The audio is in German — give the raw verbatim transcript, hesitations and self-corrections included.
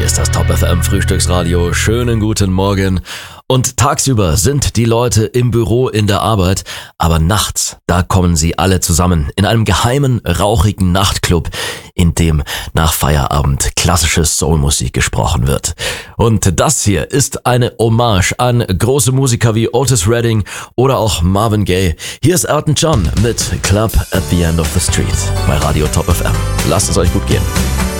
Hier ist das Top F M Frühstücksradio. Schönen guten Morgen. Und tagsüber sind die Leute im Büro in der Arbeit, aber nachts, da kommen sie alle zusammen in einem geheimen, rauchigen Nachtclub, in dem nach Feierabend klassische Soulmusik gesprochen wird. Und das hier ist eine Hommage an große Musiker wie Otis Redding oder auch Marvin Gaye. Hier ist Elton John mit Club at the End of the Street bei Radio Top F M. Lasst es euch gut gehen.